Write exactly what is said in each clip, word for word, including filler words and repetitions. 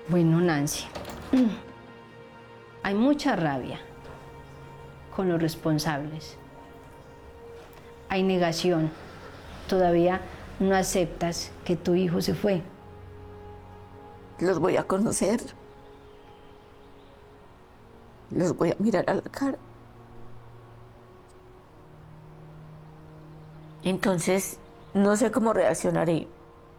Bueno, Nancy, hay mucha rabia con los responsables. Hay negación. Todavía no aceptas que tu hijo se fue. Los voy a conocer. Los voy a mirar a la cara. Entonces, no sé cómo reaccionaré.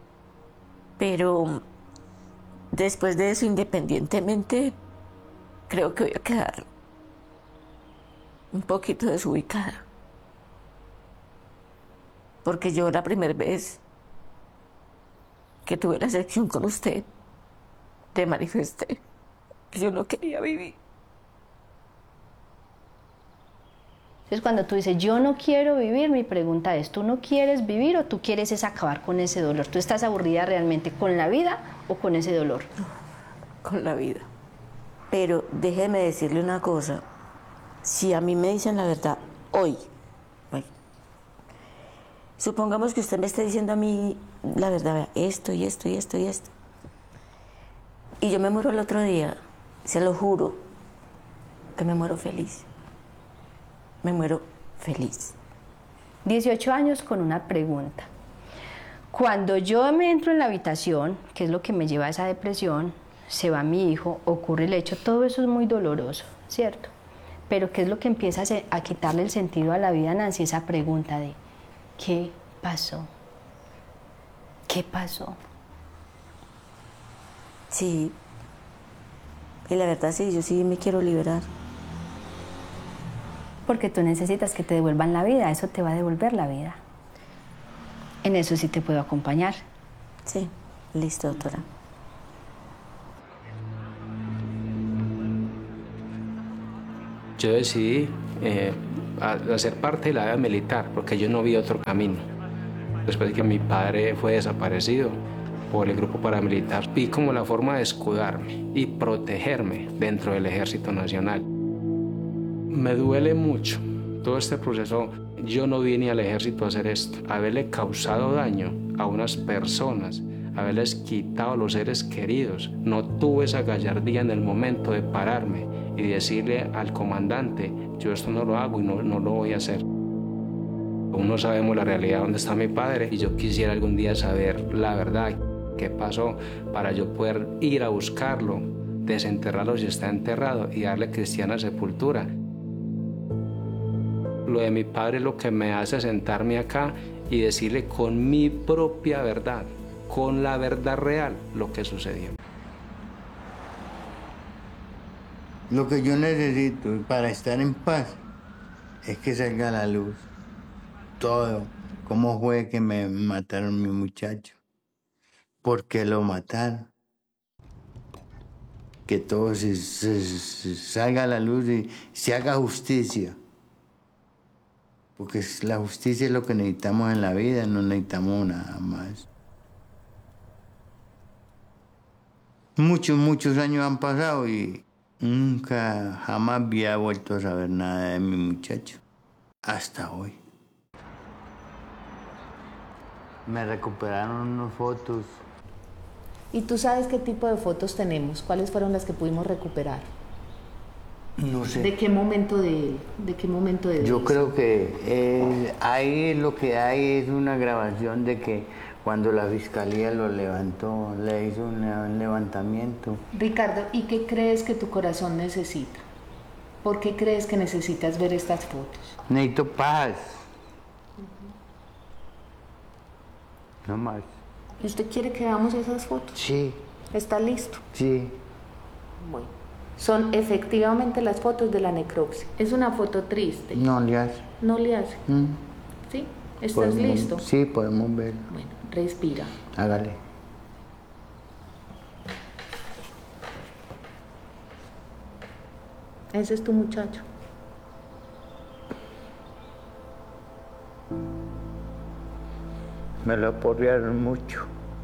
Pero después de eso, independientemente, creo que voy a quedar un poquito desubicada. Porque yo la primera vez que tuve la sección con usted, te manifesté que yo no quería vivir. Entonces, cuando tú dices, yo no quiero vivir, mi pregunta es, ¿tú no quieres vivir o tú quieres es acabar con ese dolor? ¿Tú estás aburrida realmente con la vida o con ese dolor? Con la vida. Pero déjeme decirle una cosa. Si a mí me dicen la verdad hoy, hoy, supongamos que usted me esté diciendo a mí la verdad, esto y esto y esto y esto, y yo me muero el otro día, se lo juro, que me muero feliz. Me muero feliz. dieciocho años con una pregunta. Cuando yo me entro en la habitación, que es lo que me lleva a esa depresión, se va mi hijo, ocurre el hecho, todo eso es muy doloroso, ¿cierto? Pero ¿qué es lo que empieza a quitarle el sentido a la vida, Nancy? Esa pregunta de ¿qué pasó? ¿Qué pasó? Sí. Y la verdad sí, yo sí me quiero liberar. Porque tú necesitas que te devuelvan la vida, eso te va a devolver la vida. En eso sí te puedo acompañar. Sí, listo, doctora. Yo decidí eh, hacer parte de la vida militar porque yo no vi otro camino. Después de que mi padre fue desaparecido por el grupo paramilitar, vi como la forma de escudarme y protegerme dentro del Ejército Nacional. Me duele mucho todo este proceso. Yo no vine al ejército a hacer esto, a haberle causado daño a unas personas, a haberles quitado los seres queridos. No tuve esa gallardía en el momento de pararme y decirle al comandante, yo esto no lo hago y no, no lo voy a hacer. Aún no sabemos la realidad donde está mi padre y yo quisiera algún día saber la verdad, qué pasó, para yo poder ir a buscarlo, desenterrarlo si está enterrado y darle cristiana sepultura. Lo de mi padre es lo que me hace sentarme acá y decirle con mi propia verdad, con la verdad real, lo que sucedió. Lo que yo necesito para estar en paz es que salga a la luz todo. ¿Cómo fue que me mataron a mi muchacho? ¿Por qué lo mataron? Que todo se, se, se salga a la luz y se haga justicia. Porque la justicia es lo que necesitamos en la vida, no necesitamos nada más. Muchos, muchos años han pasado y nunca, jamás había vuelto a saber nada de mi muchacho. Hasta hoy. Me recuperaron unas fotos. ¿Y tú sabes qué tipo de fotos tenemos? ¿Cuáles fueron las que pudimos recuperar? No sé. ¿De qué momento de él? ¿De qué momento de él? Yo creo que eh, ahí lo que hay es una grabación de que cuando la fiscalía lo levantó, le hizo un, un levantamiento. Ricardo, ¿y qué crees que tu corazón necesita? ¿Por qué crees que necesitas ver estas fotos? Necesito paz. No más. ¿Y usted quiere que veamos esas fotos? Sí. ¿Está listo? Sí. Bueno. Son efectivamente las fotos de la necropsia. Es una foto triste. No le hace. ¿No le hace? ¿Mm? ¿Sí? ¿Estás ¿Podemos? listo? Sí, podemos verlo. Bueno, respira. Hágale. Ese es tu muchacho. Me lo aporrearon mucho.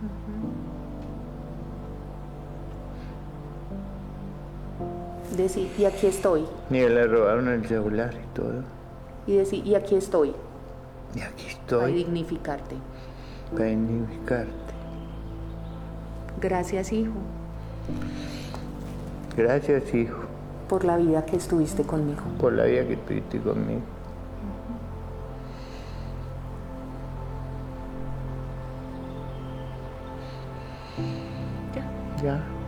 Decir, y aquí estoy. Y le robaron el celular y todo. Y decir, y aquí estoy. Y aquí Para estoy. dignificarte. Para dignificarte. Gracias, hijo. Gracias, hijo, por la vida que estuviste conmigo. por la vida que estuviste conmigo. Ya. Ya.